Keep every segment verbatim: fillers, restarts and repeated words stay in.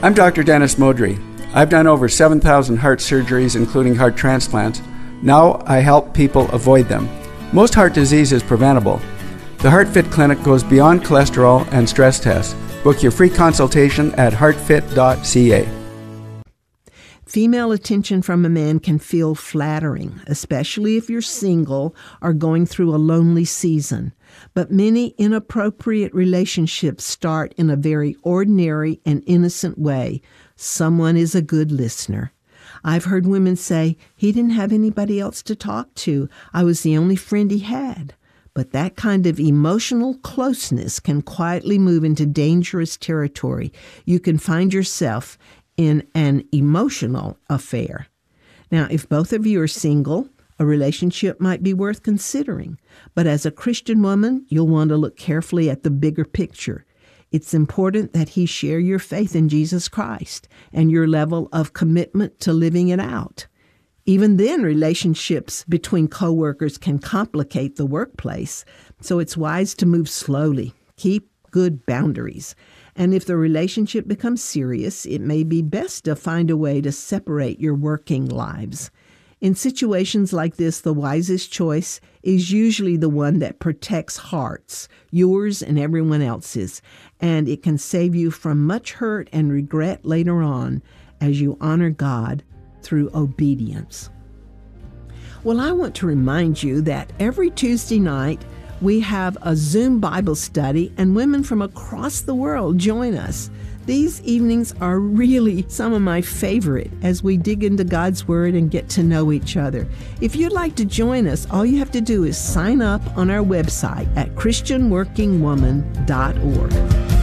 I'm Doctor Dennis Modry. I've done over seven thousand heart surgeries, including heart transplants. Now I help people avoid them. Most heart disease is preventable. The HeartFit Clinic goes beyond cholesterol and stress tests. Book your free consultation at heart fit dot c a. Female attention from a man can feel flattering, especially if you're single or going through a lonely season. But many inappropriate relationships start in a very ordinary and innocent way. Someone is a good listener. I've heard women say, he didn't have anybody else to talk to. I was the only friend he had. But that kind of emotional closeness can quietly move into dangerous territory. You can find yourself in an emotional affair. Now, if both of you are single, a relationship might be worth considering. But as a Christian woman, you'll want to look carefully at the bigger picture. It's important that he share your faith in Jesus Christ and your level of commitment to living it out. Even then, relationships between coworkers can complicate the workplace, so it's wise to move slowly. Keep good boundaries. And if the relationship becomes serious, it may be best to find a way to separate your working lives. In situations like this, the wisest choice is usually the one that protects hearts, yours and everyone else's, and it can save you from much hurt and regret later on as you honor God through obedience. Well, I want to remind you that every Tuesday night we have a Zoom Bible study, and women from across the world join us. These evenings are really some of my favorite as we dig into God's Word and get to know each other. If you'd like to join us, all you have to do is sign up on our website at christian working woman dot org.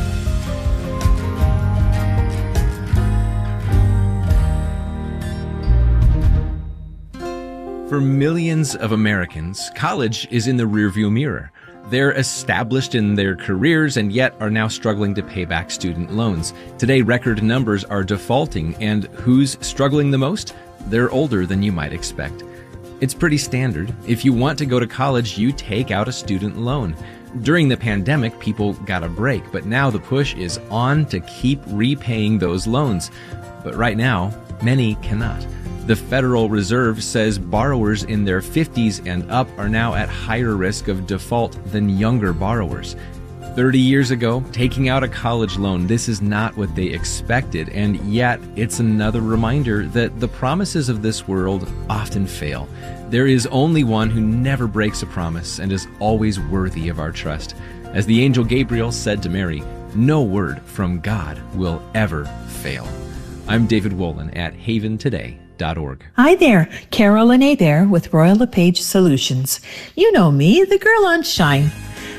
For millions of Americans, college is in the rearview mirror. They're established in their careers and yet are now struggling to pay back student loans. Today, record numbers are defaulting, and who's struggling the most? They're older than you might expect. It's pretty standard. If you want to go to college, you take out a student loan. During the pandemic, people got a break, but now the push is on to keep repaying those loans. But right now, many cannot. The Federal Reserve says borrowers in their fifties and up are now at higher risk of default than younger borrowers. thirty years ago, taking out a college loan, this is not what they expected, and yet it's another reminder that the promises of this world often fail. There is only one who never breaks a promise and is always worthy of our trust. As the angel Gabriel said to Mary, no word from God will ever fail. I'm David Wolin at haven today dot org. Hi there, Carol and Adair with Royal LePage Solutions. You know me, the girl on Shine.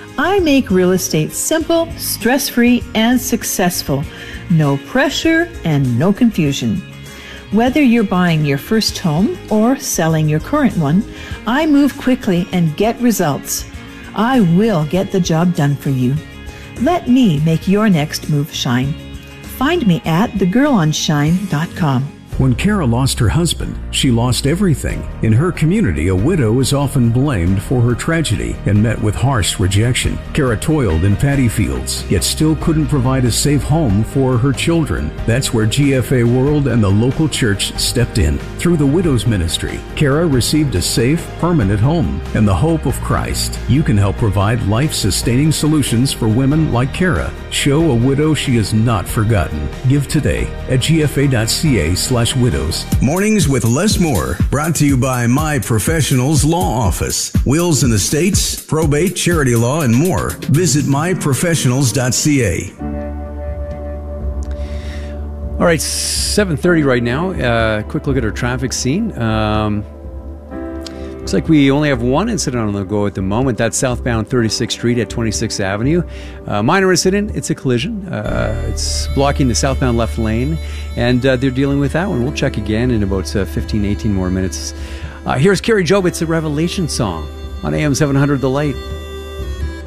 I make real estate simple, stress-free, and successful. No pressure and no confusion. Whether you're buying your first home or selling your current one, I move quickly and get results. I will get the job done for you. Let me make your next move shine. Find me at the girl on shine dot com. When Kara lost her husband, she lost everything. In her community, a widow is often blamed for her tragedy and met with harsh rejection. Kara toiled in paddy fields, yet still couldn't provide a safe home for her children. That's where G F A World and the local church stepped in. Through the Widows Ministry, Kara received a safe, permanent home and the hope of Christ. You can help provide life-sustaining solutions for women like Kara. Show a widow she is not forgotten. Give today at G F A dot C A slash widows. Mornings with Les Moore, brought to you by My Professionals Law Office. Wills and estates, probate, charity law, and more. Visit my professionals dot c a. All right, seven thirty right now. Uh, quick look at our traffic scene. Um, looks like we only have one incident on the go at the moment. That's southbound thirty-sixth Street at twenty-sixth Avenue. Uh, minor incident, it's a collision. Uh, it's blocking the southbound left lane, and uh, they're dealing with that one. We'll check again in about uh, fifteen, eighteen more minutes. Uh, here's Carrie Job. It's a Revelation song on A M seven hundred The Light.